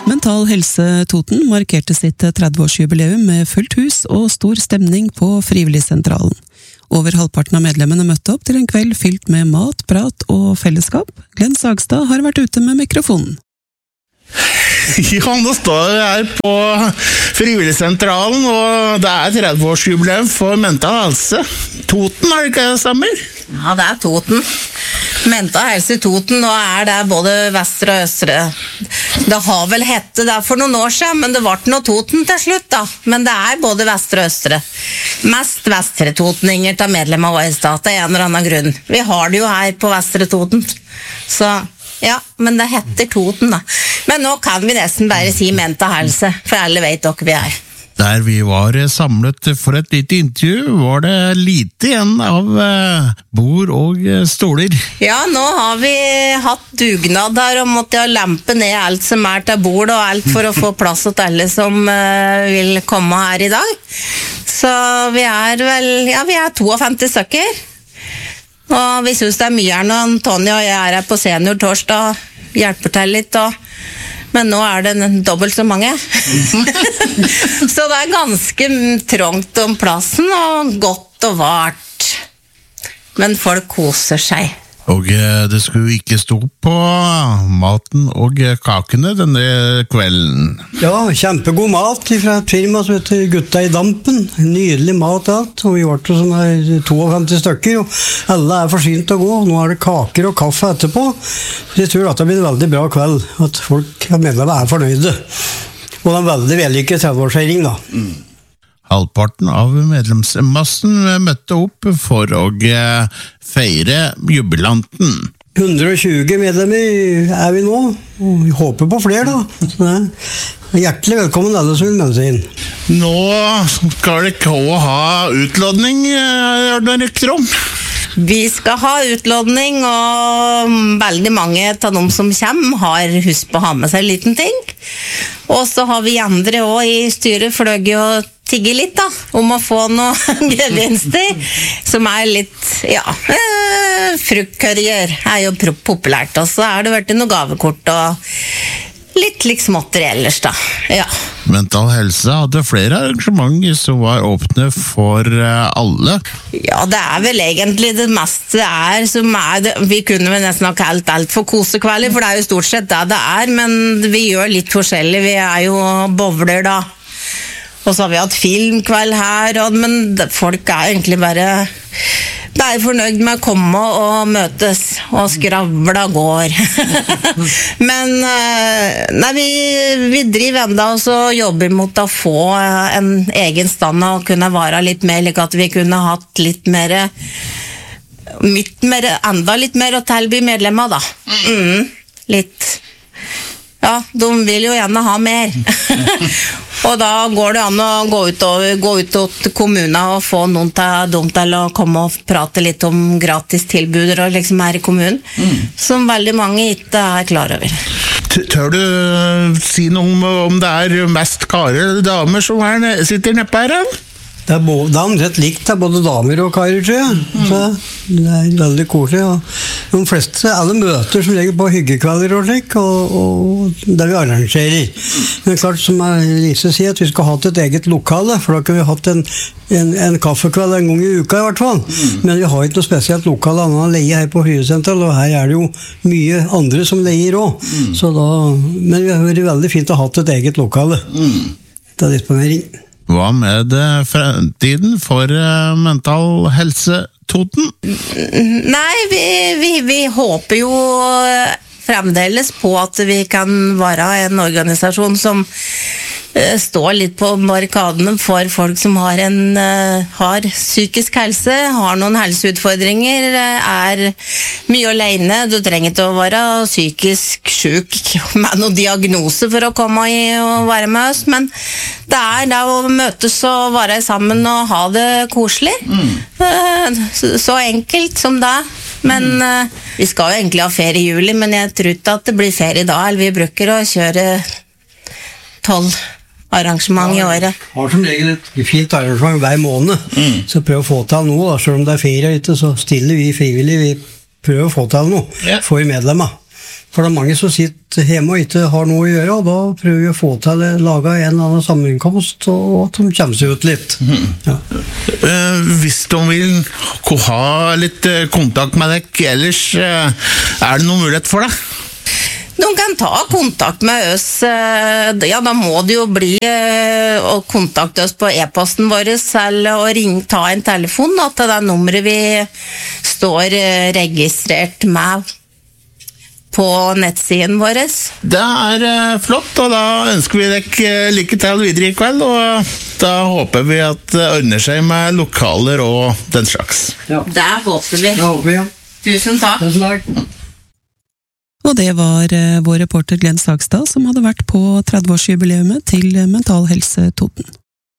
Mental Helse Toten markerte sitt 30-årsjubileum med fullt hus og stor stemning på Frivilligsentralen. Over halvparten av medlemmene møtte opp til en kveld fylt med mat, prat og fellesskap. Glenn Sagstad har vært ute med mikrofonen. Ja, nå står vi her på Frivilligsentralen, og det 30-årsjubileum for Mental Helse Toten, er det ikke det stemmer? Ja, det Toten. Mental Helse Toten, nå det både Vestre og Østre. Det har vel hett det for noen år siden, men det ble noe Toten til slutt da. Men det både Vestre og Østre. Mest Vestre Totninger til medlemmer av Øystat, en eller annen grunn. Vi har det jo her på Vestre Toten. Så ja, men det heter Toten da. Men nå kan vi nesten bare si Mental Helse, for alle vet dere vi Der vi var samlet for et lite intervju, var det lite igjen av bord og stoler. Ja, nå har vi hatt dugnad der og måtte lempe ned alt som til bord og alt for å få plass til alle som vil komme her i dag. Så vi vel, ja, vi 52 stykker. Og vi synes det mye her når Tony og jeg her på senior torsdag og hjelper til litt men nå det dobbelt så mange. Så det ganske trångt om plassen og godt og vart. Men folk koser seg. Og det skulle ikke stå på maten og kakene denne kvelden. Ja, kjempegod mat fra et firma som heter Gutta i Dampen. Nydelig mat alt, og vi var til sånne 52 stykker, og alle forsynt å gå. Nå det kaker og kaffe etterpå. Så jeg tror at det blir en veldig bra kveld, at folk medlemmer fornøyde. Og det en veldig vellykket 30-årsfeiring da. Halvparten av medlemsmassen møtte opp for å feire jubilanten. 120 medlemmer vi nå, og vi håper på flere da. Så hjertelig velkommen alle som vil melde seg inn. Nå skal dere ha utlodning, det rykter om. Vi skal ha utlodning, og veldig mange av de som kommer har husk på å ha med seg en liten ting. Og så har vi andre også i styret fløy og tigge litt da, om å få noen gevinster, som litt, ja, fruktkørger jo populært, og så det vært noen gavekort og litt småtteri ellers da, ja. Mental Helse hadde flere arrangementer som var åpne for alle. Ja, det vel egentlig det meste som vi kunne vel nesten ha kalt alt for kosekvelder, for det jo stort sett det men vi gjør litt forskjellig, vi jo bowler da. Og så har vi hatt filmkveld her, men folk egentlig bare fornøyd med å komme og møtes og skravla går. Men nei, vi driver enda og så jobber mot å få en egen stand og kunne være litt mer, like at vi kunne hatt litt mer, enda litt mer å tilby medlemmer da. Litt. Ja, de vil jo gjerne ha mer. Og da går det an å gå ut til kommunen og få noen av dem til å komme og prate litt om gratis tilbuder og her i kommunen, som veldig mange ikke klar over. Tør du si noe om det mest karer eller damer som sitter neppe her? Det omtrent likt både damer og karer, tror jeg. Så det veldig koselig. Og de fleste, alle møter som ligger på hyggekvelder og slik, og det vi arrangerer. Men klart, som Lise sier, at vi skal ha et eget lokale, for da kunne vi hatt en kaffekveld en gang i uka i hvert fall. Men vi har ikke noe spesielt lokale annet å leie her på Frivilligsentralen, og her det jo mye andre som leier også. Men vi har vært veldig fint å ha et eget lokale. Det disponering. Hva med fremtiden for Mental Helse Toten? Nei, vi håper jo fremdeles på at vi kan være en organisasjon som står litt på barrikadene for folk som har psykisk helse, har noen helseutfordringer, mye alene. Du trenger ikke å være psykisk syk med noen diagnose for å komme og være med oss, men det det å møtes og være sammen og ha det koselig. Så enkelt som det. Men vi skal jo egentlig ha ferie i juli, men jeg tror ikke at det blir ferie da, eller vi bruker å kjøre 12 arrangement i året. Har som regel et fint arrangement hver måned, så prøv å få til noe da, selv om det ferie ikke, så stiller vi frivillig, vi prøver å få til noe for medlemmer. For det mange som sitter hjemme og ikke har noe å gjøre, og da prøver vi å få til å lage en eller annen sammenkomst, og at de kommer seg ut litt. Ja. Hvis de vil ha litt kontakt med deg ellers, er det noen mulighet for det? De kan ta kontakt med oss, ja da må det jo bli å kontakte oss på e-posten vår, eller å ta en telefon da, til det nummeret vi står registrert med på nettsiden vår. Det er flott, og da ønsker vi deg lykke til videre i kveld, og da håper vi at det ordner seg med lokaler og den slags. Ja. Det håper vi. Det håper vi, ja. Tusen takk. Tusen takk. Og det var vår reporter Glenn Sagstad som hadde vært på 30-årsjubileumet til Mental Helse Toten.